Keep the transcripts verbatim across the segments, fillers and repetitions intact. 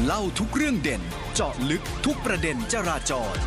เล่าทุกเรื่องเด่นเจาะลึกทุกประเด็นจราจร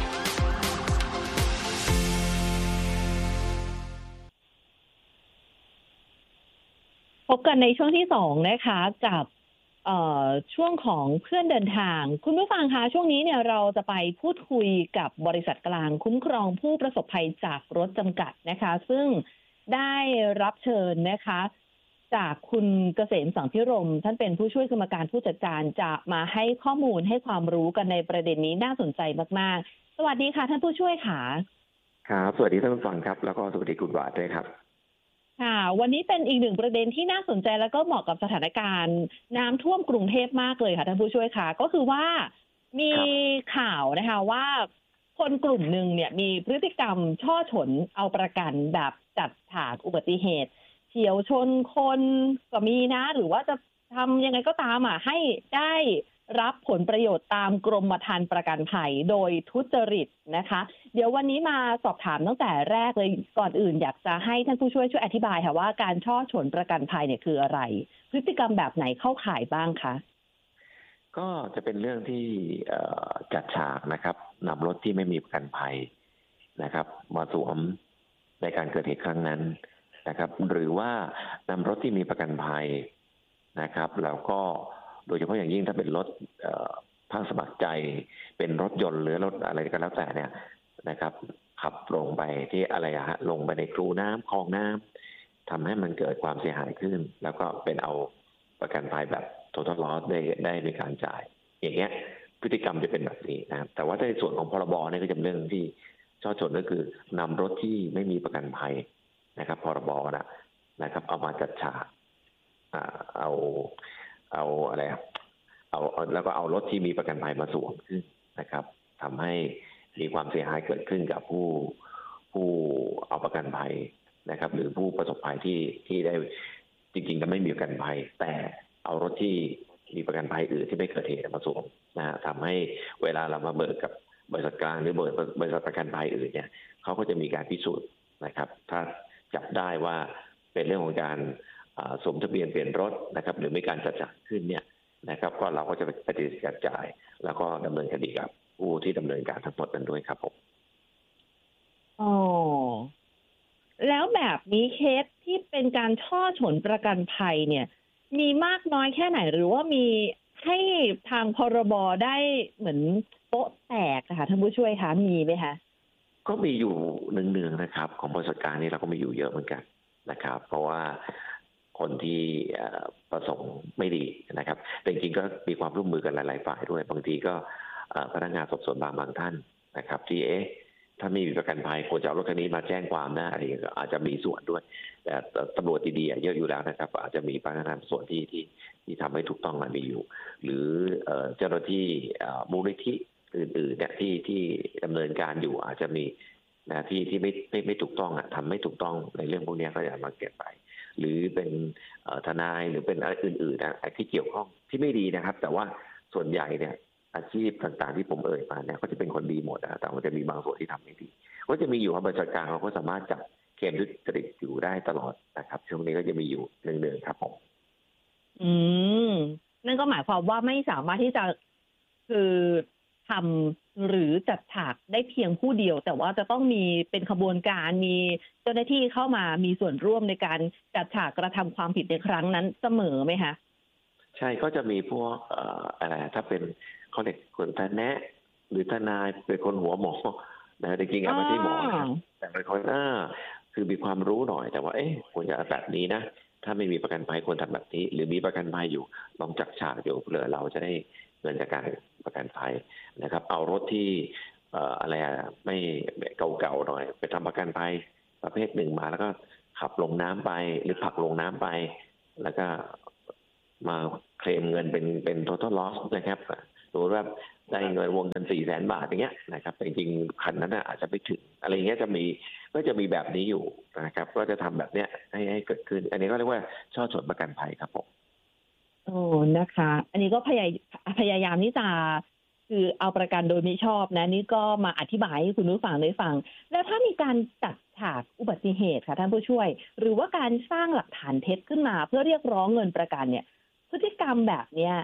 พบกันในช่วงที่สองนะคะกับช่วงของเพื่อนเดินทางคุณผู้ฟังคะช่วงนี้เนี่ยเราจะไปพูดคุยกับบริษัทกลางคุ้มครองผู้ประสบภัยจากรถจำกัดนะคะซึ่งได้รับเชิญนะคะจากคุณเกษมสังพิรมท่านเป็นผู้ช่วยกรรมการผู้จัดการจะมาให้ข้อมูลให้ความรู้กันในประเด็นนี้น่าสนใจมากๆสวัสดีค่ะท่านผู้ช่วยค่ะครับสวัสดีท่านผู้ฟังครับแล้วก็สวัสดีคุณวาดด้วยครับค่ะวันนี้เป็นอีกหนึ่งประเด็นที่น่าสนใจแล้วก็เหมาะกับสถานการณ์น้ำท่วมกรุงเทพมากเลยค่ะท่านผู้ช่วยค่ะก็คือว่ามีข่าวนะคะว่าคนกลุ่มหนึ่งเนี่ยมีพฤติกรรมช่อฉนเอาประกันแบบจัดฉากอุบัติเหตุเฉียวชนคนก็มีนะหรือว่าจะทำยังไงก็ตามอ่ะให้ได้รับผลประโยชน์ตามกรมธรรม์ประกันภัยโดยทุจริตนะคะเดี๋ยววันนี้มาสอบถามตั้งแต่แรกเลยก่อนอื่นอยากจะให้ท่านผู้ช่วยช่วยอธิบายค่ะว่าการช่อฉนประกันภัยเนี่ยคืออะไรพฤติกรรมแบบไหนเข้าข่ายบ้างคะก็จะเป็นเรื่องที่จัดฉากนะครับนำรถที่ไม่มีประกันภัยนะครับมาสวมในการเกิดเหตุครั้งนั้นนะครับหรือว่านำรถที่มีประกันภัยนะครับแล้วก็โดยเฉพาะอย่างยิ่งถ้าเป็นรถภาคสมัครใจเป็นรถยนต์หรือรถอะไรก็แล้วแต่เนี่ยนะครับขับลงไปที่อะไรอะฮะลงไปในคูน้ำคลองน้ำทำให้มันเกิดความเสียหายขึ้นแล้วก็เป็นเอาประกันภัยแบบ total loss ได้ได้ในการจ่ายอย่างเงี้ยพฤติกรรมจะเป็นแบบนี้นะครับแต่ว่าในส่วนของพรบเนี่ยก็จะเป็นเรื่องที่ช่อฉนก็คือนำรถที่ไม่มีประกันภัยนะครับพรบนะนะครับเอามาจัดฉากเอาเอาอะไรเอาแล้วก็เอารถที่มีประกันภัยมาสวมขึ้นนะครับทำให้มีความเสียหายเกิดขึ้นกับผู้ผู้เอาประกันภัยนะครับหรือผู้ประสบภัยที่ที่ได้จริงๆจะไม่มีประกันภัยแต่เอารถที่มีประกันภัยอื่นที่ไม่เกิดเหตุมาสวมนะฮะทำให้เวลาเรามาเบิกกับบริษัทกลางหรือบริษัทประกันภัยอื่นเนี่ยเขาก็จะมีการพิสูจน์นะครับถ้าจับได้ว่าเป็นเรื่องของการสมทะเบียนเปลี่ยนรถนะครับหรือมีการจัดฉากขึ้นเนี่ยนะครับก็เราก็จะปฏิเสธการจ่ายแล้วก็ดำเนินคดีกับผู้ที่ดำเนินการทั้งหมดนั้นด้วยครับผมอ๋อแล้วแบบนี้เคสที่เป็นการช่อฉนประกันภัยเนี่ยมีมากน้อยแค่ไหนหรือว่ามีให้ทางพรบได้เหมือนโป๊ะแตกนะคะท่านผู้ช่วยคะมีไหมคะก็มีอยู่เนืองๆนะครับของบริษัทการนี้เราก็มีอยู่เยอะเหมือนกันนะครับเพราะว่าคนที่ประสงค์ไม่ดีนะครับแต่จริงๆก็มีความร่วมมือกันหลายๆฝ่ายด้วยบางทีก็พนักงานสอบสวนบางบางท่านนะครับที่เอ๊ะถ้ามีประกันภัยควรจะเอารถคันนี้มาแจ้งความได้อะไรอาจจะมีส่วนด้วยแต่ตำรวจดีๆเยอะอยู่แล้วนะครับอาจจะมีพนักงานส่วนที่ที่ที่ทำให้ถูกต้องมันมีอยู่หรือเจ้าหน้าที่มูลนิธิอื่นๆเนี่ยที่ที่ดำเนินการอยู่อาจจะมีนะที่ที่ไม่ไม่ไม่ถูกต้องอ่ะทำไม่ถูกต้องในเรื่องพวกนี้ก็จะมาเก็บไปหรือเป็นทนายหรือเป็นอะไรอื่นๆนะที่เกี่ยวข้องที่ไม่ดีนะครับแต่ว่าส่วนใหญ่เนี่ยอาชีพต่างๆที่ผมเอ่ยมาเนี่ยก็จะเป็นคนดีหมดนะแต่มันจะมีบางส่วนที่ทำไม่ดีก็จะมีอยู่ครับบริษัทกลางเราก็สามารถจับเคมทุจริตอยู่ได้ตลอดนะครับช่วงนี้ก็จะมีอยู่เนืองๆครับผมอืมนั่นก็หมายความว่าไม่สามารถที่จะคือทำหรือจัดฉากได้เพียงผู้เดียวแต่ว่าจะต้องมีเป็นขบวนการมีเจ้าหน้าที่เข้ามามีส่วนร่วมในการจัดฉากกระทำความผิดในครั้งนั้นเสมอไหมคะใช่ก็จะมีพวกเอ่ออะไรถ้าเป็นเขาเรียกคนทนายหรือทนายเป็นคนหัวหมอนะจริงๆอ่ะไม่ใช่หมอนะแต่เป็นคนอ่าคือมีความรู้หน่อยแต่ว่าเอ๊ะควรจะแบบนี้นะถ้าไม่มีประกันภัยควรทำแบบนี้หรือมีประกันภัยอยู่ลองจัดฉากอยู่เผื่อเราจะได้เงินจากการประกันภัยนะครับเอารถที่เอ่ออะไรไม่เก่าๆหน่อยไปทำประกันภัยประเภทหนึ่งมาแล้วก็ขับลงน้ำไปหรือผลักลงน้ำไปแล้วก็มาเคลมเงินเป็นเป็น total loss นะครับสมมติว่าได้เงินวงเงินสี่แสนบาทอย่างเงี้ยนะครับแต่จริงๆคันนั้นอาจจะไม่ถึงอะไรเงี้ยจะมีก็จะมีแบบนี้อยู่นะครับก็จะทำแบบเนี้ยให้ให้เกิดขึ้นอันนี้ก็เรียกว่าช่อฉนประกันภัยครับผมโอ้นะคะอันนี้ก็พยายพยายามที่จะคือเอาประกันโดยไม่ชอบนะนี่ก็มาอธิบายให้คุณผู้ฟังได้ฟังแล้วถ้ามีการจัดฉากอุบัติเหตุค่ะท่านผู้ช่วยหรือว่าการสร้างหลักฐานเท็จขึ้นมาเพื่อเรียกร้องเงินประกันเนี่ยพฤติกรรมแบบเนี้ย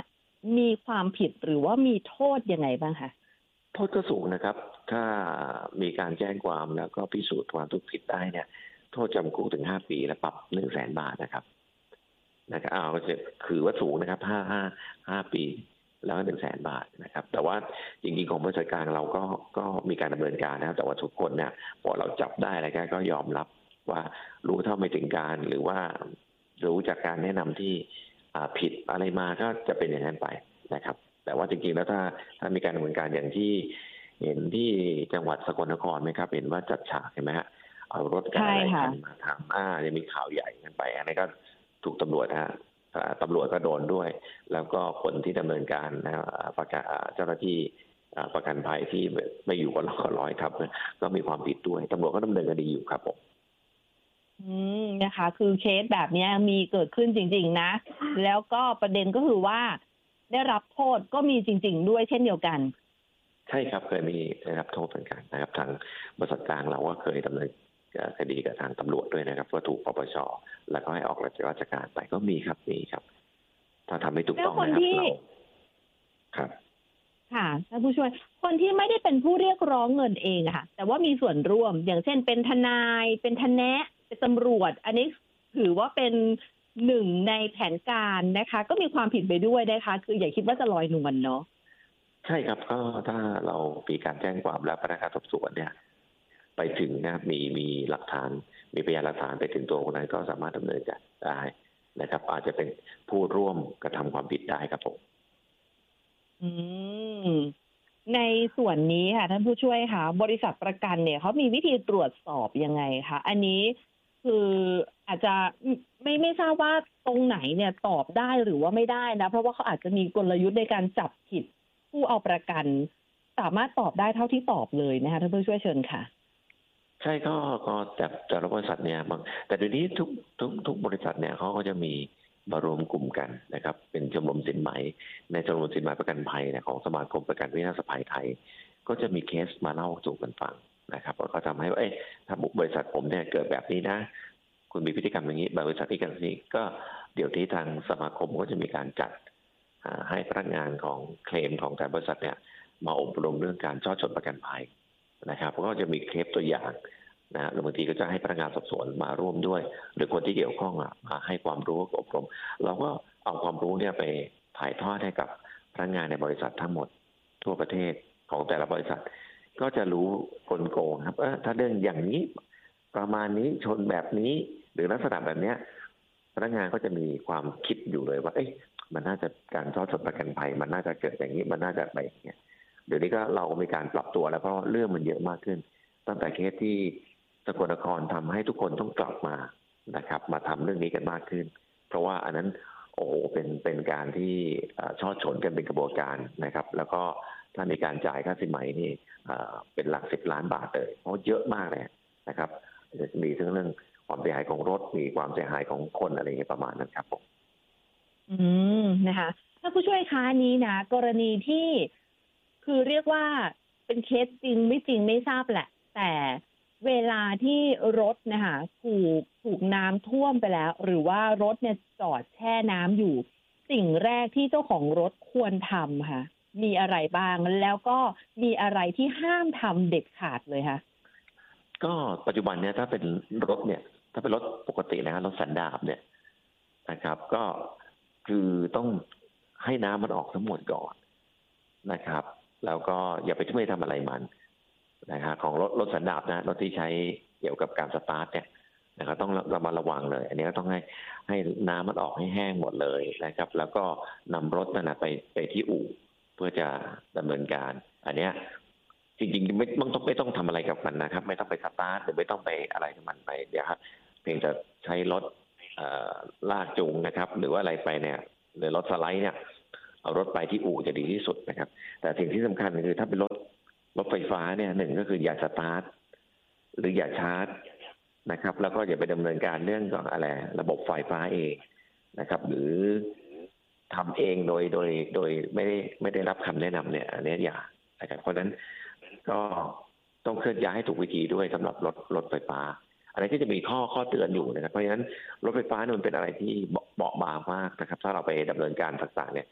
มีความผิดหรือว่ามีโทษยังไงบ้างคะโทษก็สูงนะครับ ถ้ามีการแจ้งความแล้วก็พิสูจน์ความถูกผิดได้เนี่ย โทษจำคุกถึงห้าปีและปรับหนึ่งแสนบาทนะครับนะครับเอาจะคือว่าสูงนะครับห้าห้าห้าปีแล้วก็หนึ่งแสนบาทนะครับ แต่ว่าจริงๆของบริษัทกลางเราก็ก็มีการดำเนินการนะครับแต่ว่าทุกคนเนี่ยพอเราจับได้อะไรก็ยอมรับว่ารู้เท่าไม่ถึงการหรือว่ารู้จากการแนะนำที่ผิดอะไรมาก็จะเป็นอย่างนั้นไปนะครับ แต่ว่าจริงๆแล้วถ้าถ้ามีการดำเนินการอย่างที่เห็นที่จังหวัดสกลนครไหมครับเห็นว่าจัดฉากเห็นไหมฮะเอารถกันอะไรกันมาทำอ่าจะมีข่าวใหญ่กันไปอันนี้ก็ถูกตำรวจฮะตำรวจก็โดนด้วย แล้วก็คนที่ดำเนินการนะประกันเจ้าหน้าที่ประกันภัยที่ไม่อยู่กับเราร้อยครับก็มีความผิดด้วยตำรวจก็ดำเนินคดีอยู่ครับผมอืมนะคะคือเคสแบบนี้มีเกิดขึ้นจริงๆนะแล้วก็ประเด็นก็คือว่าได้รับโทษก็มีจริงๆด้วยเช่นเดียวกันใช่ครับเคยมีได้รับโทษเหมือนกันนะครับทางบริษัทกลางเราก็เคยดำเนินคดีกับทางตำรวจด้วยนะครับว่าถูกปปชแล้วก็ให้ออกราชการไปก็มีครับมีครับถ้าทำไม่ถูกต้องนะครับเราครับค่ะท่านผู้ช่วยคนที่ไม่ได้เป็นผู้เรียกร้องเงินเองอะค่ะแต่ว่ามีส่วนร่วมอย่างเช่นเป็นทนายเป็นทนายเป็นตำรวจอันนี้ถือว่าเป็นหนึ่งในแผนการนะคะก็มีความผิดไปด้วยนะคะคืออย่าคิดว่าจะลอยนวลเนาะใช่ครับก็ถ้าเรามีการแจ้งความแล้วพนักงานสอบสวนเนี่ยไปถึงนะครับมีมีหลักฐานมีพยานหลักฐานไปถึงตัวคนนั้นก็สามารถดำเนินการได้นะครับอาจจะเป็นผู้ร่วมกระทำความผิดได้ครับผมอืมในส่วนนี้ค่ะท่านผู้ช่วยค่ะบริษัทประกันเนี่ยเขามีวิธีตรวจสอบยังไงคะอันนี้คืออาจจะไม่ไม่ทราบว่าตรงไหนเนี่ยตอบได้หรือว่าไม่ได้นะเพราะว่าเขาอาจจะมีกลยุทธ์ในการจับผิดผู้เอาประกันสามารถตอบได้เท่าที่ตอบเลยนะคะท่านผู้ช่วยเชิญค่ะใช่ก็ก็แต่แต่ละบริษัทเนี่ยบางแต่เดี๋ยวนี้ทุกทุกทุกบริษัทเนี่ยเขาก็จะมีมารวมกลุ่มกันนะครับเป็นชมรมสินไหมในชมรมสินไหมประกันภัยเนี่ยของสมาคมประกันวินาศภัยไทยก็จะมีเคสมาเล่าสู่กันฟังนะครับแล้วก็ทำให้ว่าเอ๊ะถ้าบริษัทผมเนี่ยเกิดแบบนี้นะคุณมีพฤติกรรมอย่างนี้บริษัทที่กันนี้ก็เดี๋ยวที่ทางสมาคมก็จะมีการจัดให้พนักงานของเคลมของแต่บริษัทเนี่ยมาอบรมเรื่องการช่อฉนประกันภัยนะครับก็จะมีเคสตัวอย่างนะหรือบางทีก็จะให้พนักงานสอบสวนมาร่วมด้วยหรือคนที่เกี่ยวข้องอ่ะมาให้ความรู้อบรมเราก็เอาความรู้เนี่ยไปถ่ายทอดให้กับพนักงานในบริษัททั้งหมดทั่วประเทศของแต่ละบริษัทก็จะรู้กลโกงครับถ้าเรื่องอย่างนี้ประมาณนี้ชนแบบนี้หรือลักษณะแบบเนี้ยพนักงานก็จะมีความคิดอยู่เลยว่าเอ๊ะมันน่าจะการช่อฉนประกันภัยมันน่าจะเกิดอย่างนี้มันน่าจะไปอย่างเงี้ยเดี๋ยวนี้ก็เรามีการปรับตัวแล้วเพราะเรื่องมันเยอะมากขึ้นตั้งแต่เคสที่สกลนครทำให้ทุกคนต้องกลับมานะครับมาทำเรื่องนี้กันมากขึ้นเพราะว่าอันนั้นโอ้โหเป็นเป็นการที่ช่อฉนกันเป็นกระบวนการนะครับแล้วก็ถ้ามีการจ่ายค่าสินไหมนี่เป็นหลักสิบล้านบาทเลยเพราะเยอะมากเลยนะครับมีทั้งเรื่องความเสียหายของรถมีความเสียหายของคนอะไรอย่างเงี้ยประมาณนั้นครับผมอืมนะคะถ้าผู้ช่วยค้านี้นะกรณีที่คือเรียกว่าเป็นเคสจริงไม่จริงไม่ทราบแหละแต่เวลาที่รถนะคะถูกถูกน้ำท่วมไปแล้วหรือว่ารถเนี่ยจอดแช่น้ำอยู่สิ่งแรกที่เจ้าของรถควรทำค่ะมีอะไรบ้างแล้วก็มีอะไรที่ห้ามทำเด็ดขาดเลยคะก็ปัจจุบันเนี่ยถ้าเป็นรถเนี่ยถ้าเป็นรถปกตินะรถสันดาปเนี่ยนะครับก็คือต้องให้น้ำมันออกทั้งหมดก่อนนะครับแล้วก็อย่าไปทุ่มเททำอะไรมันนะครับของรถรถสันดาปนะรถที่ใช้เกี่ยวกับการสตาร์ทเนี่ยนะครับต้องระมัดระวังเลยอันนี้ก็ต้องให้ให้น้ำมันออกให้แห้งหมดเลยนะครับแล้วก็นำรถนั่นนะไปไปที่อู่เพื่อจะดำเนินการอันเนี้ยจริงๆไม่ต้องไม่ต้องทำอะไรกับมันนะครับไม่ต้องไปสตาร์ทหรือไม่ต้องไปอะไรกับมันไปเดี๋ยวครับเพียงจะใช้รถลากจูงนะครับหรือว่าอะไรไปเนี่ยหรือรถสไลด์เนี่ยเอารถไปที่อู่จะดีที่สุดนะครับแต่สิ่งที่สำคัญคือถ้าเป็นรถรถไฟฟ้าเนี่ยหนึ่งก็คืออย่าสตาร์ทหรืออย่าชาร์จนะครับแล้วก็อย่าไปดำเนินการเรื่องของอะไรระบบไฟฟ้าเองนะครับหรือทำเองโดยโดยโดยไม่ได้ไม่ได้รับคำแนะนำเนี่ยอันนี้อย่านะครับเพราะฉะนั้นก็ต้องเคลื่อนย้ายให้ถูกวิธีด้วยสำหรับรถรถไฟฟ้าอันนี้ก็จะมีข้อข้อเตือนอยู่นะครับเพราะฉะนั้นรถไฟฟ้ามันเป็นอะไรที่เบาบางมากนะครับถ้าเราไปดำเนินการต่างๆเนี่ย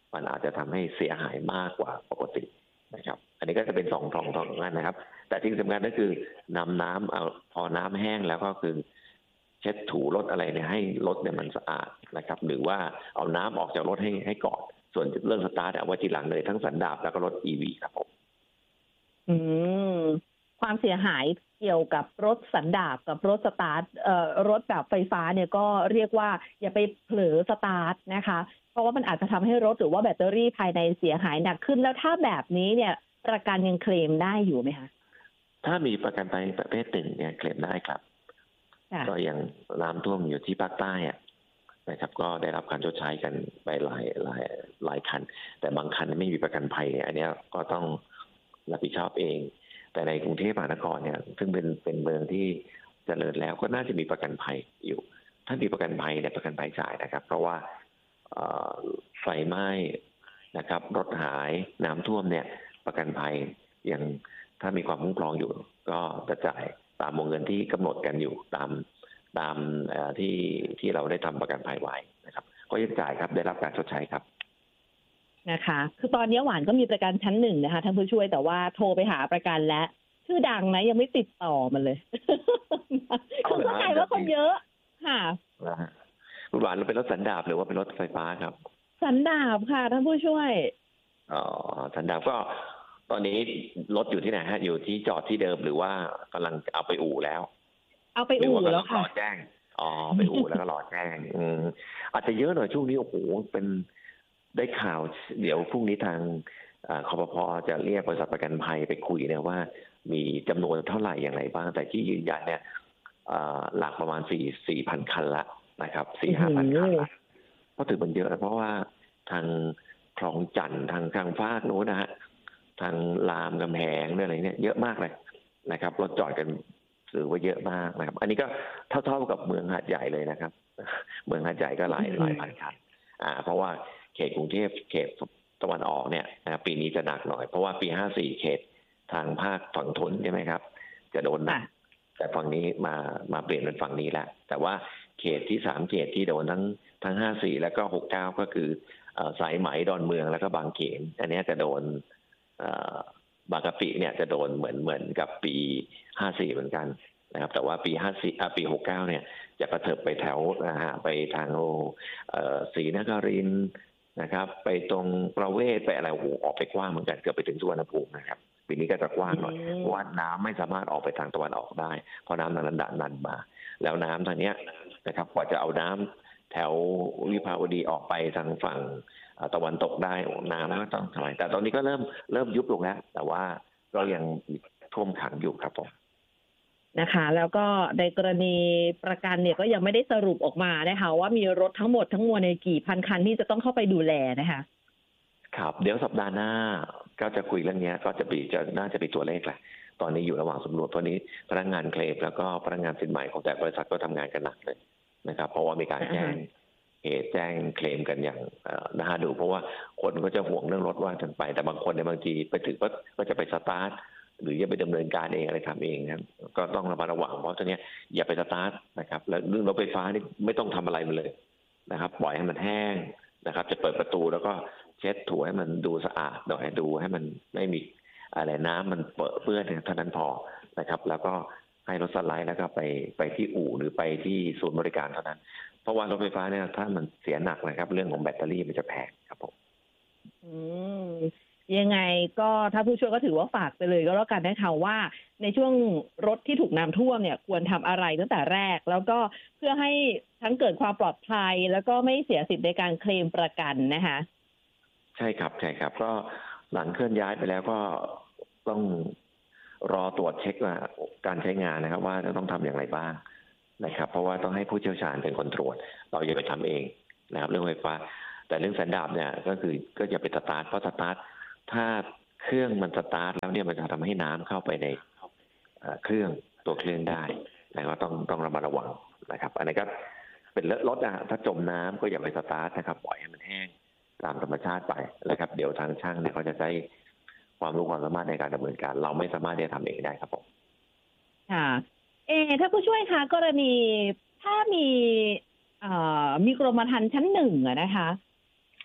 มันอาจจะทำให้เสียหายมากกว่าปกตินะครับอันนี้ก็จะเป็นสองสองสองงานนะครับแต่ที่สำคัญก็คือนำน้ำเอาพอน้ำแห้งแล้วก็คือเช็ดถูรถอะไรเนี่ยให้รถเนี่ยมันสะอาดนะครับหรือว่าเอาน้ำออกจากรถให้ให้ก่อนส่วนเรื่องสตาร์ทเอาไว้ทีหลังเลยทั้งสันดาปแล้วก็รถ อี วี ครับผมอืมความเสียหายเกี่ยวกับรถสันดาปกับรถสตาร์ทเอ่อรถแบบไฟฟ้าเนี่ยก็เรียกว่าอย่าไปเผลอสตาร์ทนะคะเพราะว่ามันอาจจะทำให้รถหรือว่าแบตเตอรี่ภายในเสียหายหนักขึ้นแล้วถ้าแบบนี้เนี่ยประกันยังเคลมได้อยู่ไหมคะถ้ามีประกันภัยประเภทหนึ่งเนี่ยเคลมได้ครับก็ยังน้ำท่วมอยู่ที่ภาคใต้อะนะครับก็ได้รับการชดใช้กันไปหลายหลายหลายคันแต่บางคันไม่มีประกันภัยอันนี้ก็ต้องรับผิดชอบเองแต่ในกรุงเทพมหานครเนี่ยซึ่งเป็นเป็นเมืองที่เจริญแล้วก็น่าจะมีประกันภัยอยู่ถ้ามีประกันภัยเนี่ยประกันภัยจ่ายนะครับเพราะว่าไฟไหม้นะครับรถหายน้ำท่วมเนี่ยประกันภัยยังถ้ามีความคุ้มครองอยู่ก็จะจ่ายตามวงเงินที่กำหนดกันอยู่ตามตามที่ที่เราได้ทำประกันภัยไว้นะครับก็ยังจ่ายครับได้รับการชดใช้ครับนะคะคือตอนนี้หวานก็มีประกันชั้นหนึ่งนะคะท่านผู้ช่วยแต่ว่าโทรไปหาประกันแล้วชื่อดังนะยังไม่ติดต่อมันเลยคือเข้าใจว่าคนเยอะค่ะคุณหวานเป็นรถสันดาปหรือว่าเป็นรถไฟฟ้าครับสันดาปค่ะท่านผู้ช่วยอ๋อสันดาปก็ตอนนี้รถอยู่ที่ไหนฮะอยู่ที่จอดที่เดิมหรือว่ากำลังเอาไปอู่แล้วเอาไปอู่แล้วค่ะรอแจ้งอ๋อไปอู่แล้วก็รอแจ้งอืมอาจจะเยอะหน่อยช่วงนี้โอ้โหเป็นได้ข่าวเดี๋ยวพรุ่งนี้ทางคปภ.จะเรียกบริษัทประกันภัยไปคุยเนี่ยว่ามีจำนวนเท่าไหร่อย่างไรบ้างแต่ที่ยืนยันเนี่ยหลักประมาณสี่สี่พันคันละนะครับสี่ห้าพันคันละก็ถือมันเยอะเพราะว่าทางคลองจันทร์ทางทางภาคโน้นนะฮะทางรามกำแหงอะไรเนี่ยเยอะมากเลยนะครับรถจอดกันถือว่าเยอะมากนะครับอันนี้ก็เท่าๆกับเมืองหาดใหญ่เลยนะครับเมืองหาดใหญ่ก็หลายหลายพันคันอ่าเพราะว่าเขตกรุงเทพเขตตะวันออกเนี่ยนะปีนี้จะหนักหน่อยเพราะว่าปีห้าสี่เขตทางภาคฝั่งทนใช่ไหมครับจะโดนหนักแต่ฝั่งนี้มามาเปลี่ยนเป็นฝั่งนี้แล้วแต่ว่าเขตที่สามเขตที่โดนทั้งทั้งห้าสี่แล้วก็หกเก้าก็คือสายไหมดอนเมืองแล้วก็บางเขนอันนี้จะโดนบางกะปิเนี่ยจะโดนเหมือนเหมือนกับปีห้าสี่เหมือนกันนะครับแต่ว่าปีห้าสี่ปีหกเก้าเนี่ยจะกระเถิบไปแถวนะฮะไปทางศรีนครินทร์นะครับไปตรงประเวศไปอะไรโอ้โหออกไปกว้างเหมือนกันเกือบไปถึงสุวรรณภูมินะครับปีนี้ก็จะกว้างหน่อยเพราะว่าน้ำไม่สามารถออกไปทางตะวันออกได้เพราะน้ำนั้นดันดันมาแล้วน้ำทางเนี้ยนะครับกว่าจะเอาน้ำแถววิภาวดีออกไปทางฝั่งตะวันตกได้น้ำก็ต้องทำไมแต่ตอนนี้ก็เริ่มเริ่มยุบลงแล้วแต่ว่าก็ยังท่วมขังอยู่ครับผมนะคะแล้วก็ในกรณีประกันเนี่ยก็ยังไม่ได้สรุปออกมานะคะว่ามีรถทั้งหมดทั้งมวลในกี่พันคันที่จะต้องเข้าไปดูแลนะคะครับเดี๋ยวสัปดาห์หน้าก็จะคุยเรื่องนี้ก็จะปีจะน่าจะเป็นตัวเลขแหละตอนนี้อยู่ระหว่างสำรวจตอนนี้พนักงานเคลมแล้วก็พนักงานสินใหม่ของแต่บริษัทก็ทำงานกันหนักเลยนะครับเพราะว่ามีการแจ้งเหตุแจ้งเคลมกันอย่างน่าดูเพราะว่าคนก็จะห่วงเรื่องรถว่ากันไปแต่บางคนในบางทีไปถึงก็จะไปสตาร์ทหรือจะไปดำเนินการเองอะไรทำเองนะครับก็ต้องระมัดระวังเพราะตอนนี้อย่าไปสตาร์ทนะครับแล้วเรื่องรถไฟฟ้านี่ไม่ต้องทำอะไรมันเลยนะครับปล่อยให้มันแห้งนะครับจะเปิดประตูแล้วก็เช็ดถูให้มันดูสะอาดหน่อยดูให้มันไม่มีอะไรน้ำมันเปื้อนเท่านั้นพอนะครับแล้วก็ให้รถสไลด์แล้วก็ไปไปที่อู่หรือไปที่ศูนย์บริการเท่านั้นเพราะว่ารถไฟฟ้าเนี่ยถ้ามันเสียหนักนะครับเรื่องของแบตเตอรี่มันจะแพงครับผมอืมยังไงก็ถ้าผู้ช่วยก็ถือว่าฝากไปเลยก็แล้วกันนะคะว่าในช่วงรถที่ถูกน้ำท่วมเนี่ยควรทำอะไรตั้งแต่แรกแล้วก็เพื่อให้ทั้งเกิดความปลอดภัยแล้วก็ไม่เสียสิทธิ์ในการเคลมประกันนะคะใช่ครับใช่ครับก็หลังเคลื่อนย้ายไปแล้วก็ต้องรอตรวจเช็คว่าการใช้งานนะครับว่าจะต้องทำอย่างไรบ้างนะครับเพราะว่าต้องให้ผู้เชี่ยวชาญเป็นคนตรวจเราอย่าไปทำเองนะครับเรื่องไฟฟ้าแต่เรื่องสันดาปเนี่ยก็คือก็อย่าไปสตาร์ทเพราะสตาร์ทถ้าเครื่องมันสตาร์ทแล้วเนี่ยมันจะทำให้น้ำเข้าไปในเครื่องตัวเครื่องได้แต่ก็ต้องต้องระมัดระวังนะครับอันนี้ก็เป็นรถนะถ้าจมน้ำก็อย่าไปสตาร์ทนะครับปล่อยให้มันแห้งตามธรรมชาติไปนะครับเดี๋ยวทางช่างเนี่ยเขาจะใช้ความรู้ความสามารถในการดำเนินการเราไม่สามารถที่จะทำเองได้ครับผมค่ะเอถ้าผู้ช่วยคะกรณีถ้ามีเอ่อมีกรมธรรม์ชั้นหนึ่งอะนะคะ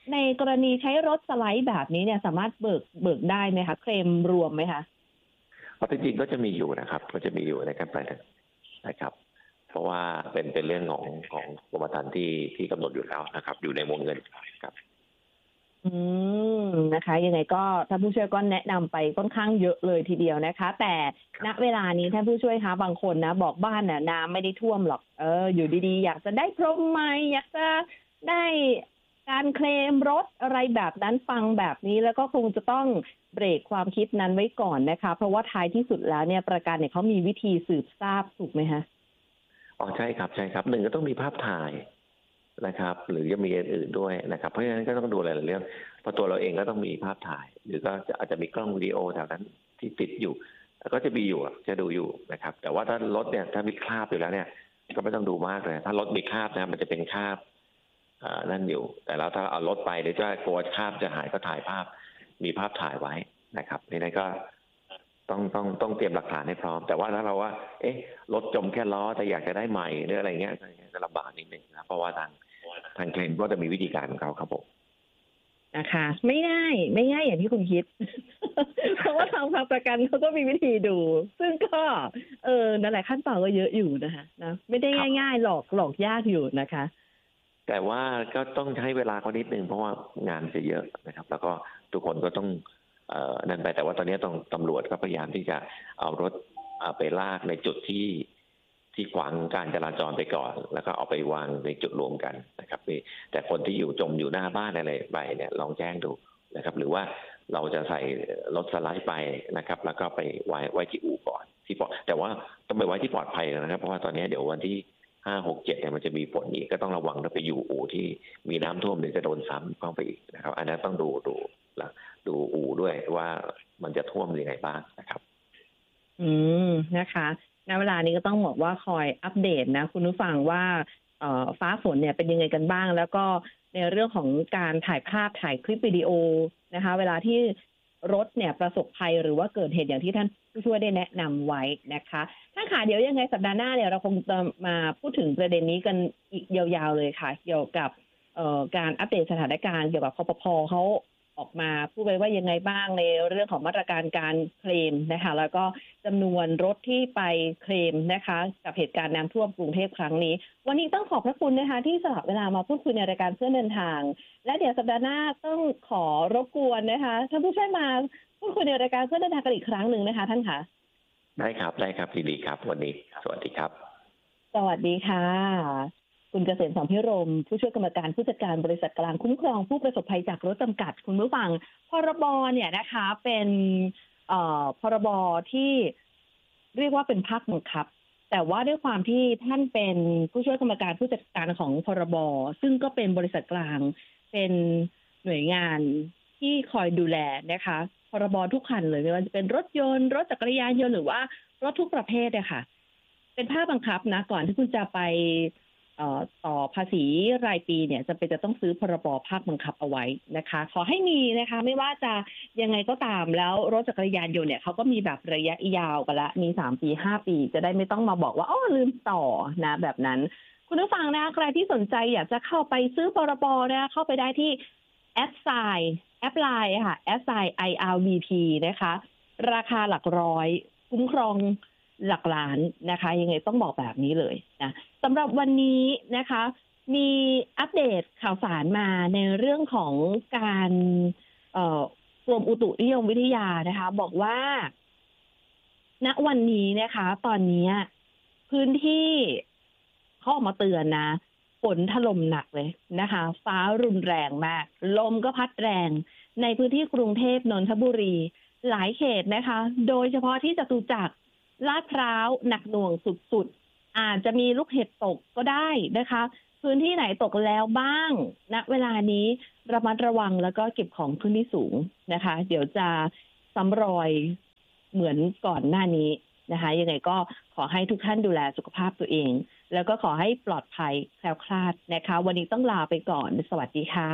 ในกรณีใช้รถสไลด์แบบนี้เนี่ยสามารถเบิกเบิกได้ไหมคะเคลมรวมไหมคะเพราะจริงๆก็จะมีอยู่นะครับก็จะมีอยู่ในการประกันนะครับเพราะว่าเป็นเป็นเรื่องของของกรมธรรม์ที่ที่กำหนดอยู่แล้วนะครับ อยู่ในวงเงินครับอืมนะคะยังไงก็ท่านผู้ช่วยก็แนะนำไปค่อนข้างเยอะเลยทีเดียวนะคะ แต่ณเวลานี้ท่านผู้ช่วยคะบางคนนะบอกบ้านน่ะน้ำไม่ได้ท่วมหรอกเอออยู่ดีๆอยากจะได้พรมใหม่อยากจะได้การเคลมรถอะไรแบบนั้นฟังแบบนี้แล้วก็คงจะต้องเบรกความคิดนั้นไว้ก่อนนะคะเพราะว่าท้ายที่สุดแล้วเนี่ยประกันเนี่ยเขามีวิธีสืบทราบถูกไหมคะอ๋อใช่ครับใช่ครับหนึ่งก็ต้องมีภาพถ่ายนะครับหรือจะมีอื่นๆด้วยนะครับเพราะฉะนั้นก็ต้องดูหลายๆเรื่องเพราะตัวเราเองก็ต้องมีภาพถ่ายหรือก็อาจจะมีกล้องวิดีโอแถวนั้นที่ติดอยู่ก็จะมีอยู่จะดูอยู่นะครับแต่ว่าถ้ารถเนี่ยถ้ามีคราบอยู่แล้วเนี่ยก็ไม่ต้องดูมากเลยถ้ารถมีคราบนะมันจะเป็นคราบนั่นอยู่แต่แล้วถ้าเอารถไปหรือจะกลัวคราบจะหายก็ถ่ายภาพมีภาพถ่ายไว้นะครับนี่นั่นก็ต้องต้องต้องเตรียมหลักฐานให้พร้อมแต่ว่าถ้าเราว่าเอ๊ะรถจมแค่ล้อแต่อยากจะได้ใหม่หรืออะไรเงี้ยก็ลำบากนิดนึงนะเพราะว่าทางทางเคลมก็จะมีวิธีการของเขาครับผมนะคะไม่ง่ายไม่ง่ายอย่างที่คุณคิด เพราะว่าทางภาคประกันเขาก็มีวิธีดู ซึ่งก็เออนั่นแหละขั้นตอนก็เยอะอยู่นะคะนะไม่ได้ง่ายๆหลอกหลอกยากอยู่นะคะแต่ว่าก็ต้องใช้เวลาเขานิดนึงเพราะว่างานจะเยอะนะครับแล้วก็ทุกคนก็ต้องเอ่อนั่นไปแต่ว่าตอนนี้ต้องตำรวจก็พยายามที่จะเอารถไปลากในจุดที่ที่ขวางการจราจรไปก่อนแล้วก็เอาไปวางในจุดรวมกันนะครับแต่คนที่อยู่จมอยู่หน้าบ้านอะไรไปเนี่ยลองแจ้งดูนะครับหรือว่าเราจะใส่รถสไลด์ไปนะครับแล้วก็ไปไว้ไว้ที่อู่ก่อนที่ปลอดแต่ว่าต้องไปไว้ที่ปลอดภัยนะครับเพราะว่าตอนนี้เดี๋ยววันที่ห้าหกเจ็ดเนี่ยมันจะมีฝนอีกก็ต้องระวังถ้าไปอยู่อู่ที่มีน้ำท่วมเดี๋ยวจะโดนซ้ำเข้าไปอีกนะครับอันนั้นต้องดูดูดูอู่ด้วยว่ามันจะท่วมยังไงบ้างนะครับอืมนะคะณเวลานี้ก็ต้องบอกว่าคอยอัปเดตนะคุณผู้ฟังว่าเอ่อฟ้าฝนเนี่ยเป็นยังไงกันบ้างแล้วก็ในเรื่องของการถ่ายภาพถ่ายคลิปวิดีโอนะคะเวลาที่รถเนี่ยประสบภัยหรือว่าเกิดเหตุอย่างที่ท่านผู้ช่วยได้แนะนำไว้นะคะท่านค่ะเดี๋ยวยังไงสัปดาห์หน้าเนี่ยเราคงจะมาพูดถึงประเด็นนี้กันอีกยาวๆเลยค่ะเกี่ยวกับเอ่อการอัปเดตสถานการณ์เกี่ยวกับคปภ.เขาออกมาพูดไว้ว่ายังไงบ้างในเรื่องของมาตรการการเคลมนะคะแล้วก็จำนวนรถที่ไปเคลมนะคะกับเหตุการณ์น้ำท่วมกรุงเทพครั้งนี้วันนี้ต้องขอบพระคุณนะคะที่สละเวลามาพูดคุยในรายการเพื่อนเดินทางและเดี๋ยวสัปดาห์หน้าต้องขอรบกวนนะคะท่านผู้ช่วยมาพูดคุยในรายการเพื่อนเดินทางกันอีกครั้งหนึ่งนะคะท่านคะได้ครับได้ครับยินดีครับวันนี้สวัสดีครับสวัสดีค่ะคุณเกษมสอนพิรมผู้ช่วยกรรมการผู้จัดการบริษัทกลางคุ้มครองผู้ประสบภัยจากรถจำกัดคุณผู้ฟังพรบเนี่ยนะคะเป็นเอ่อพรบที่เรียกว่าเป็นภาคบังคับแต่ว่าด้วยความที่ท่านเป็นผู้ช่วยกรรมการผู้จัดการของพรบซึ่งก็เป็นบริษัทกลางเป็นหน่วยงานที่คอยดูแลนะคะพรบทุกคันเลยไม่ว่าจะเป็นรถยนต์รถจักรยานยนต์หรือว่ารถทุกประเภทเนี่ยค่ะเป็นภาคบังคับนะก่อนที่คุณจะไปต่อภาษีรายปีเนี่ยจะเป็นจะต้องซื้อพรบภาคบังคับเอาไว้นะคะขอให้มีนะคะไม่ว่าจะยังไงก็ตามแล้วรถจักรยานยนต์เนี่ยเขาก็มีแบบระยะยาวกันละมีสามปีห้าปีจะได้ไม่ต้องมาบอกว่าอ้อลืมต่อนะแบบนั้นคุณผู้ฟังนะใครที่สนใจอยากจะเข้าไปซื้อพรบนะเข้าไปได้ที่แอดไซน์แอปไลน์ค่ะแอดไซน์ ไอ อาร์ วี พี นะคะราคาหลักร้อยคุ้มครองหลักล้านนะคะยังไงต้องบอกแบบนี้เลยนะสำหรับวันนี้นะคะมีอัปเดตข่าวสารมาในเรื่องของการเอ่อกรมอุตุนิยมวิทยานะคะบอกว่าณวันนี้นะคะตอนนี้พื้นที่เขาออกมาเตือนนะฝนถล่มหนักเลยนะคะฟ้ารุนแรงมากลมก็พัดแรงในพื้นที่กรุงเทพนนทบุรีหลายเขตนะคะโดยเฉพาะที่จตุจักรลาดพร้าวหนักหน่วงสุดๆอาจจะมีลูกเห็บตกก็ได้นะคะพื้นที่ไหนตกแล้วบ้างณเวลานี้ระมัดระวังแล้วก็เก็บของขึ้นที่สูงนะคะเดี๋ยวจะซ้ำรอยเหมือนก่อนหน้านี้นะคะยังไงก็ขอให้ทุกท่านดูแลสุขภาพตัวเองแล้วก็ขอให้ปลอดภัยแคล้วคลาดนะคะวันนี้ต้องลาไปก่อนสวัสดีค่ะ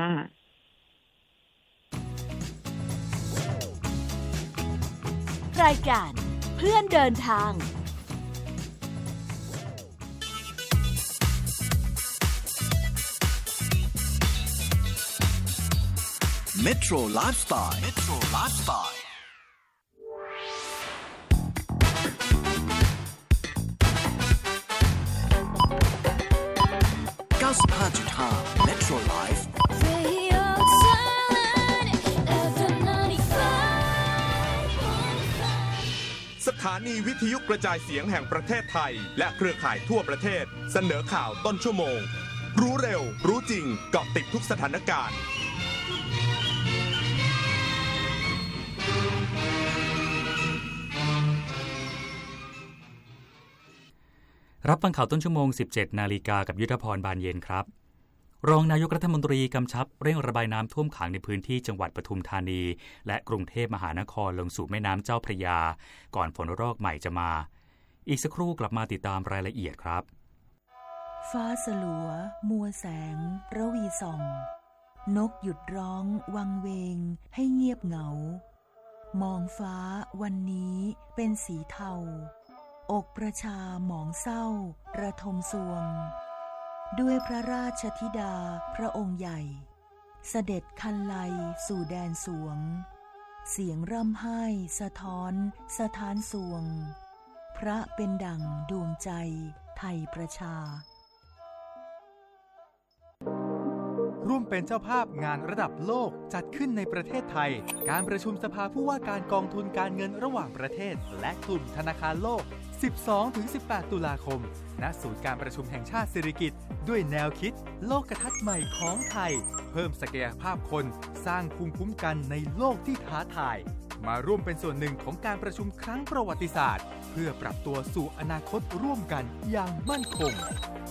รายการเพื่อนเดินทาง Metro Lifestyle Metro Lifestyle เก้าสิบห้าจุดห้า Metro Life สถานีวิทยุกระจายเสียงแห่งประเทศไทยและเครือข่ายทั่วประเทศเสนอข่าวต้นชั่วโมงรู้เร็วรู้จริงเกาะติดทุกสถานการณ์รับฟังข่าวต้นชั่วโมง สิบเจ็ด นาฬิกากับยุทธพรบานเย็นครับรองนายกรัฐมนตรีกำชับเร่งระบายน้ำท่วมขังในพื้นที่จังหวัดปทุมธานีและกรุงเทพมหานครลงสู่แม่น้ำเจ้าพระยาก่อนฝนรอกใหม่จะมาอีกสักครู่กลับมาติดตามรายละเอียดครับฟ้าสลัวมัวแสงระวีส่องนกหยุดร้องวังเวงให้เงียบเหงามองฟ้าวันนี้เป็นสีเทาอกประชาหมองเศร้าระทมสวงด้วยพระราชธิดาพระองค์ใหญ่เสด็จคันไลสู่แดนสวงเสียงร่ำไห้สะท้อนสถานสวงพระเป็นดั่งดวงใจไทยประชาร่วมเป็นเจ้าภาพงานระดับโลกจัดขึ้นในประเทศไทยการประชุมสภาผู้ว่าการกองทุนการเงินระหว่างประเทศและกลุ่มธนาคารโลก สิบสองถึงสิบแปด ตุลาคมณศูนย์การประชุมแห่งชาติสิริกิติ์ด้วยแนวคิดโลกทัศน์ใหม่ของไทยเพิ่มศักยภาพคนสร้างภูมิคุ้มกันในโลกที่ท้าทายมาร่วมเป็นส่วนหนึ่งของการประชุมครั้งประวัติศาสตร์เพื่อปรับตัวสู่อนาคตร่วมกันอย่างมั่นคง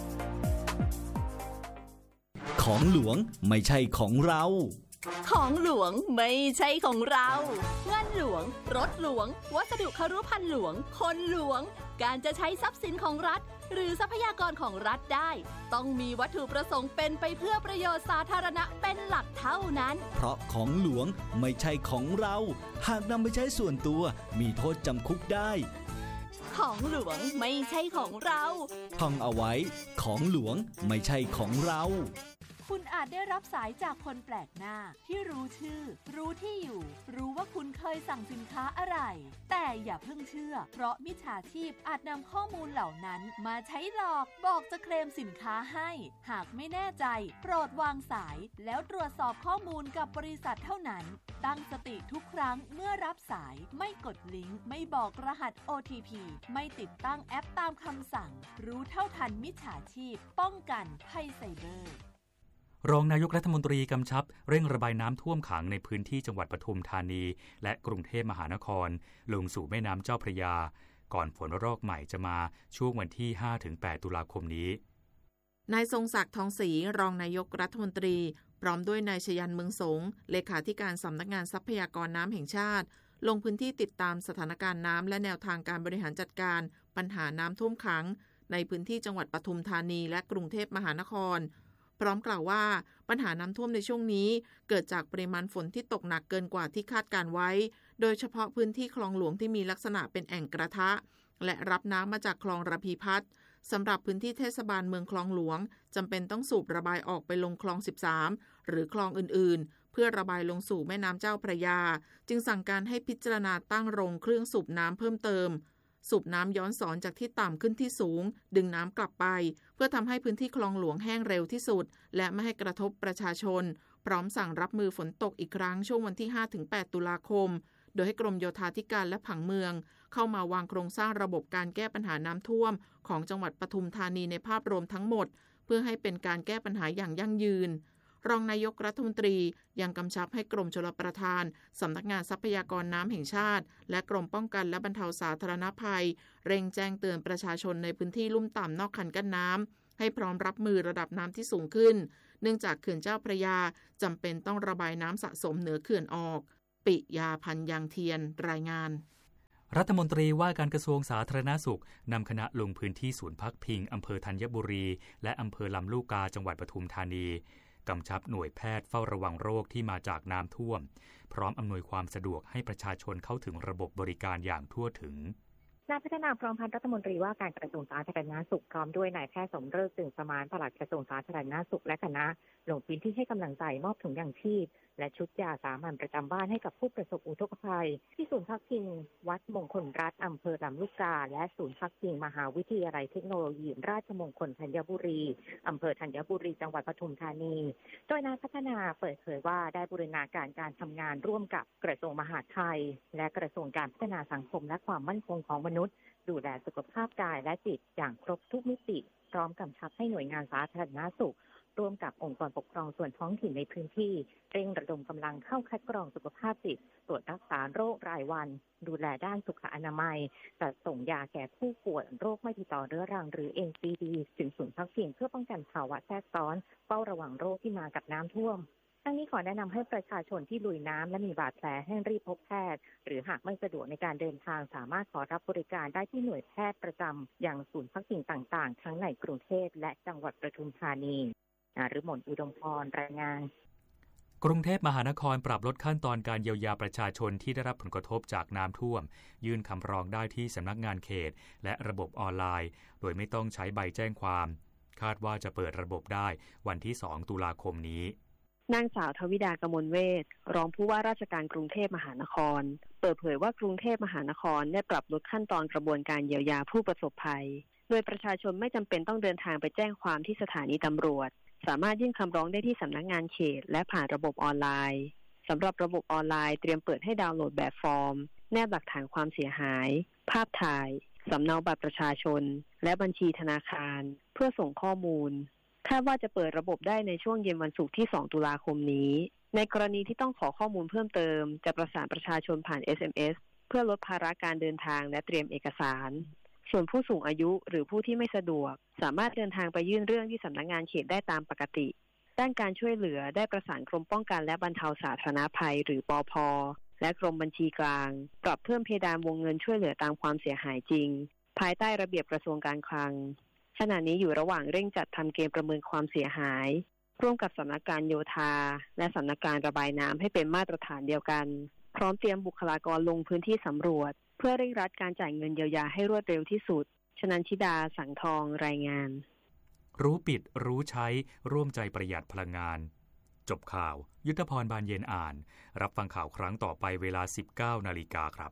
ของหลวงไม่ใช่ของเราของหลวงไม่ใช่ของเราเงินหลวงรถหลวงวัสดุครุภัณฑ์หลวงคนหลวงการจะใช้ทรัพย์สินของรัฐหรือทรัพยากรของรัฐได้ต้องมีวัตถุประสงค์เป็นไปเพื่อประโยชน์สาธารณะเป็นหลักเท่านั้นเพราะของหลวงไม่ใช่ของเราหากนำไปใช้ส่วนตัวมีโทษจำคุกได้ของหลวงไม่ใช่ของเราท่องเอาไว้ของหลวงไม่ใช่ของเราคุณอาจได้รับสายจากคนแปลกหน้าที่รู้ชื่อรู้ที่อยู่รู้ว่าคุณเคยสั่งสินค้าอะไรแต่อย่าเพิ่งเชื่อเพราะมิจฉาชีพอาจนำข้อมูลเหล่านั้นมาใช้หลอกบอกจะเคลมสินค้าให้หากไม่แน่ใจโปรดวางสายแล้วตรวจสอบข้อมูลกับบริษัทเท่านั้นตั้งสติทุกครั้งเมื่อรับสายไม่กดลิงก์ไม่บอกรหัส โอ ที พี ไม่ติดตั้งแอปตามคำสั่งรู้เท่าทันมิจฉาชีพป้องกันภัยไซเบอร์รองนายกรัฐมนตรีกำชับเร่งระบายน้ำท่วมขังในพื้นที่จังหวัดปทุมธานีและกรุงเทพมหานครลงสู่แม่น้ำเจ้าพระยาก่อนฝนรอกใหม่จะมาช่วงวันที่ ห้าถึงแปด ตุลาคมนี้นายทรงศักดิ์ทองศรีรองนายกรัฐมนตรีพร้อมด้วยนายชยันต์เมืองสงเลขาธิการสำนักงานทรัพยากรน้ำแห่งชาติลงพื้นที่ติดตามสถานการณ์น้ำและแนวทางการบริหารจัดการปัญหาน้ำท่วมขังในพื้นที่จังหวัดปทุมธานีและกรุงเทพมหานครพร้อมกล่าวว่าปัญหาน้ำท่วมในช่วงนี้เกิดจากปริมาณฝนที่ตกหนักเกินกว่าที่คาดการไว้โดยเฉพาะพื้นที่คลองหลวงที่มีลักษณะเป็นแอ่งกระทะและรับน้ำมาจากคลองระพีพัฒน์สำหรับพื้นที่เทศบาลเมืองคลองหลวงจำเป็นต้องสูบระบายออกไปลงคลองสิบสามหรือคลองอื่นๆเพื่อระบายลงสู่แม่น้ำเจ้าพระยาจึงสั่งการให้พิจารณาตั้งโรงเครื่องสูบน้ำเพิ่มเติมสูบน้ำย้อนสอนจากที่ต่ำขึ้นที่สูงดึงน้ำกลับไปเพื่อทำให้พื้นที่คลองหลวงแห้งเร็วที่สุดและไม่ให้กระทบประชาชนพร้อมสั่งรับมือฝนตกอีกครั้งช่วงวันที่ ห้าถึงแปด ตุลาคมโดยให้กรมโยธาธิการและผังเมืองเข้ามาวางโครงสร้างระบบการแก้ปัญหาน้ำท่วมของจังหวัดปทุมธานีในภาพรวมทั้งหมดเพื่อให้เป็นการแก้ปัญหาอย่างยั่งยืนรองนายกรัฐมนตรียังกำชับให้กรมชลประทานสำนักงานทรัพยากรน้ำแห่งชาติและกรมป้องกันและบรรเทาสาธารณภัยเร่งแจ้งเตือนประชาชนในพื้นที่ลุ่มต่ำนอกคันกั้นน้ำให้พร้อมรับมือระดับน้ำที่สูงขึ้นเนื่องจากเขื่อนเจ้าพระยาจำเป็นต้องระบายน้ำสะสมเหนือเขื่อนออกปิยาพันธ์ยางเทียนรายงานรัฐมนตรีว่าการกระทรวงสาธารณสุขนำคณะลงพื้นที่ศูนย์พักพิงอำเภอธัญบุรีและอำเภอลำลูกกาจังหวัดปทุมธานีกำชับหน่วยแพทย์เฝ้าระวังโรคที่มาจากน้ำท่วมพร้อมอำนวยความสะดวกให้ประชาชนเข้าถึงระบบบริการอย่างทั่วถึงนายพัฒนาพร้อมพันธ์รัฐมนตรีว่าการกระทรวงสาธารณสุขพร้อมด้วยนายแพทย์สมฤกษ์ จึงสมานปลัดกระทรวงสาธารณสุขและคณะลงพื้นที่ให้กำลังใจมอบถุงยางชีพและชุดยาสามัญประจำบ้านให้กับผู้ประสบอุทกภัยที่ศูนย์พักพิงวัดมงคลรัตน์อำเภอลำลูกกาและศูนย์พักพิงมหาวิทยาลัยเทคโนโลยีราชมงคลธัญบุรีอำเภอธัญบุรีจังหวัดปทุมธานีโดยนายพัฒนาเปิดเผยว่าได้บูรณาการการทำงานร่วมกับกระทรวงมหาดไทยและกระทรวงการพัฒนาสังคมและความมั่นคงของมนุษย์ดูแลสุขภาพกายและจิตอย่างครบทุกมิติพร้อมกำชับให้หน่วยงานสาธารณสุขร่วมกับองค์กรปกครองส่วนท้องถิ่นในพื้นที่เร่งระดมกำลังเข้าคัดกรองสุขภาพจิตตรวจรักษาโรครายวันดูแลด้านสุขอนามัยจัดส่งยาแก่ผู้ป่วยโรคไม่ติดต่อเรื้อรังหรือ เอ็น ซี ดี ถึงศูนย์พักพิงเพื่อป้องกันภาวะแทรกซ้อนเฝ้าระวังโรคที่มากับน้ำท่วมทั้งนี้ขอแนะนำให้ประชาชนที่ลุยน้ำและมีบาดแผลให้รีบพบแพทย์หรือหากไม่สะดวกในการเดินทางสามารถขอรับบริการได้ที่หน่วยแพทย์ประจำอย่างศูนย์พักพิงต่างๆทั้งในกรุงเทพและจังหวัดปทุมธานีหรือหมนอุดมพรรายงานกรุงเทพมหานครปรับลดขั้นตอนการเยียวยาประชาชนที่ได้รับผลกระทบจากน้ำท่วมยื่นคำร้องได้ที่สำนักงานเขตและระบบออนไลน์โดยไม่ต้องใช้ใบแจ้งความคาดว่าจะเปิดระบบได้วันที่สองตุลาคมนี้นางสาวทวิดากมลเวชรองผู้ว่าราชการกรุงเทพมหานครเปิดเผยว่ากรุงเทพมหานครได้ปรับลดขั้นตอนกระบวนการเยียวยาผู้ประสบภัยโดยประชาชนไม่จำเป็นต้องเดินทางไปแจ้งความที่สถานีตำรวจสามารถยื่นคำร้องได้ที่สำนักงานเขตและผ่านระบบออนไลน์สำหรับระบบออนไลน์เตรียมเปิดให้ดาวน์โหลดแบบฟอร์มแนบหลักฐานความเสียหายภาพถ่ายสำเนาบัตรประชาชนและบัญชีธนาคารเพื่อส่งข้อมูลคาดว่าจะเปิดระบบได้ในช่วงเย็นวันศุกร์ที่สองตุลาคมนี้ในกรณีที่ต้องขอข้อมูลเพิ่มเติมจะประสานประชาชนผ่าน เอส เอ็ม เอส เพื่อลดภาระการเดินทางและเตรียมเอกสารส่วนผู้สูงอายุหรือผู้ที่ไม่สะดวกสามารถเดินทางไปยื่นเรื่องที่สำนักงานเขตได้ตามปกติด้านการช่วยเหลือได้ประสานกรมป้องกันและบรรเทาสาธารณภัยหรือปภ.และกรมบัญชีกลางปรับเพิ่มเพดานวงเงินช่วยเหลือตามความเสียหายจริงภายใต้ระเบียบกระทรวงการคลังขณะนี้อยู่ระหว่างเร่งจัดทำเกณฑ์ประเมินความเสียหายร่วมกับสำนักการโยธาและสำนักการระบายน้ำให้เป็นมาตรฐานเดียวกันพร้อมเตรียมบุคลากรลงพื้นที่สำรวจเพื่อเร่งรัดการจ่ายเงินเยียวยาให้รวดเร็วที่สุดชนันชิดาสังทองรายงานรู้ปิดรู้ใช้ร่วมใจประหยัดพลังงานจบข่าวยุทธพรบานเย็นอ่านรับฟังข่าวครั้งต่อไปเวลา สิบเก้านาฬิกา ครับ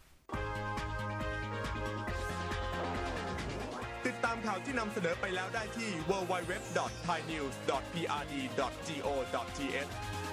ติดตามข่าวที่นำเสนอไปแล้วได้ที่ ดับเบิลยู ดับเบิลยู ดับเบิลยู ดอท ไทยนิวส์ ดอท พี อาร์ ดี ดอท จี โอ ดอท ที เอช